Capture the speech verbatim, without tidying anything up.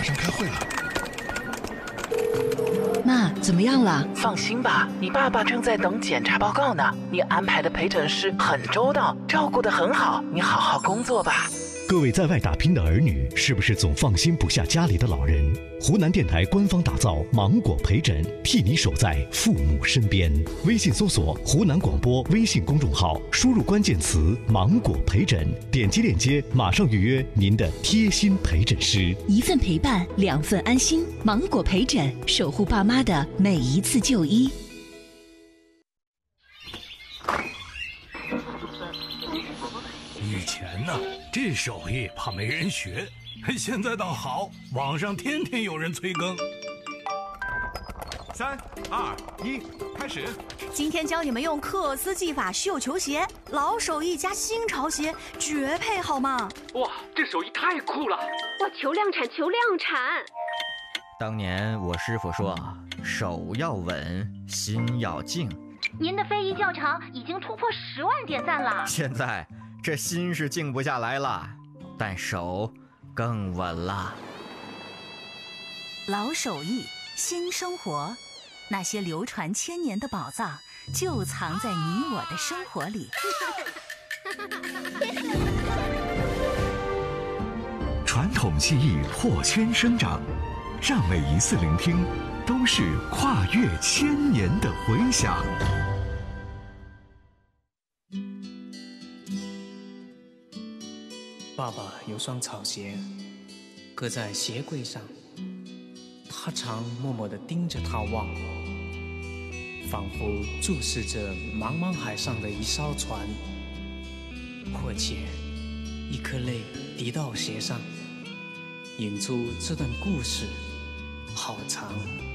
上开会了。 妈，怎么样了？ 放心吧，你爸爸正在等检查报告呢。你安排的陪诊师很周到，照顾得很好，你好好工作吧。 各位在外打拼的儿女，是不是总放心不下家里的老人？湖南电台官方打造芒果陪诊，替你守在父母身边。微信搜索湖南广播微信公众号，输入关键词芒果陪诊，点击链接马上预约您的贴心陪诊师。 一份陪伴，两份安心。芒果陪诊，守护爸妈的每一次就医。 以前呢，这手艺怕没人学，现在倒好，网上天天有人催更。 三二一，开始！ 今天教你们用克斯技法绣球鞋，老手艺加新潮鞋，绝配好吗？ 哇，这手艺太酷了！ 哇，求量产，求量产！ 当年我师傅说，手要稳，心要静。 您的非遗教程已经突破十万点赞了。 现在这心是静不下来了，但手更稳了。 老手艺，新生活，那些流传千年的宝藏，就藏在你我的生活里。 传统技艺破圈生长，让每一次聆听都是跨越千年的回响。 爸爸有双草鞋，搁在鞋柜上，他常默默地盯着它望，仿佛注视着茫茫海上的一艘船。或且，一颗泪滴到鞋上，引出这段故事，好长